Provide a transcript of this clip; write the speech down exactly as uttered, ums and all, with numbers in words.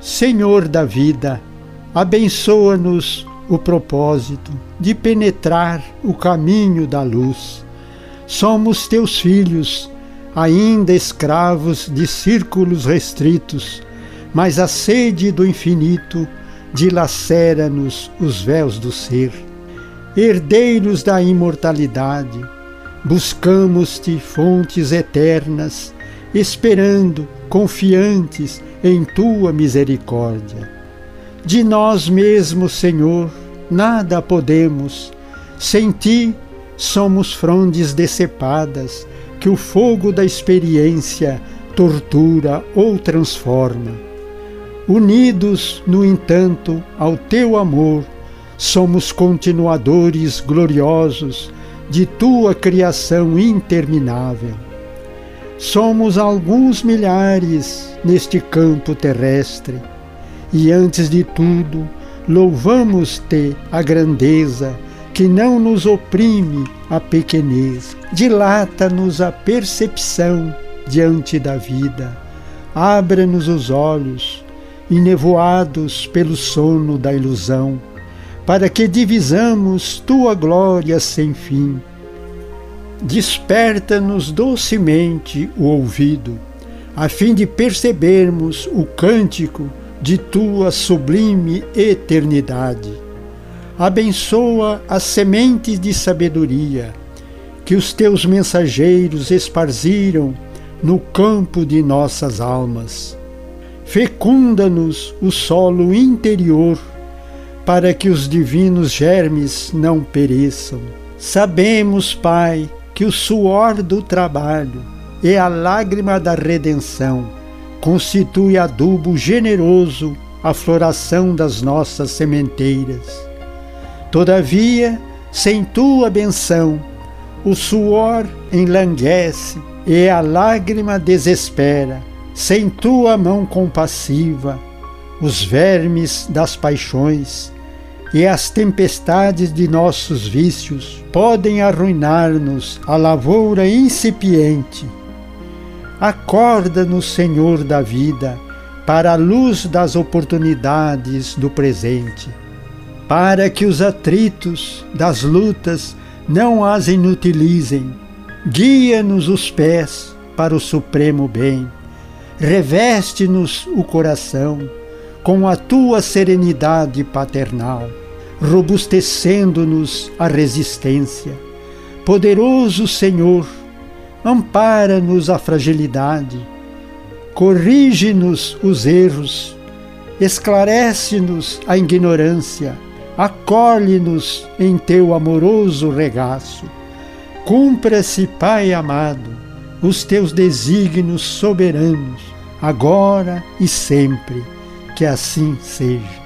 Senhor da vida, abençoa-nos o propósito de penetrar o caminho da luz. Somos teus filhos, ainda escravos de círculos restritos, mas a sede do infinito dilacera-nos os véus do ser. Herdeiros da imortalidade, buscamos-te fontes eternas, esperando, confiantes em tua misericórdia. De nós mesmos, Senhor, nada podemos. Sem ti, somos frondes decepadas, que o fogo da experiência tortura ou transforma. Unidos, no entanto, ao teu amor, somos continuadores gloriosos de tua criação interminável. Somos alguns milhares neste campo terrestre, e antes de tudo, louvamos-te a grandeza que não nos oprime a pequenez. Dilata-nos a percepção diante da vida, abra-nos os olhos, enevoados pelo sono da ilusão, para que divisamos tua glória sem fim. Desperta-nos docemente o ouvido, a fim de percebermos o cântico de tua sublime eternidade. Abençoa as sementes de sabedoria que os teus mensageiros esparziram no campo de nossas almas. Fecunda-nos o solo interior, para que os divinos germes não pereçam. Sabemos, Pai, que o suor do trabalho e a lágrima da redenção constitui adubo generoso à floração das nossas sementeiras. Todavia, sem tua benção, o suor enlanguece e a lágrima desespera. Sem tua mão compassiva, os vermes das paixões e as tempestades de nossos vícios podem arruinar-nos a lavoura incipiente. Acorda-nos, Senhor da vida, para a luz das oportunidades do presente, para que os atritos das lutas não as inutilizem. Guia-nos os pés para o supremo bem. Reveste-nos o coração com a tua serenidade paternal, robustecendo-nos a resistência. Poderoso Senhor, ampara-nos a fragilidade, corrige-nos os erros, esclarece-nos a ignorância, acolhe-nos em teu amoroso regaço. Cumpra-se, Pai amado, os teus desígnios soberanos, agora e sempre, que assim seja.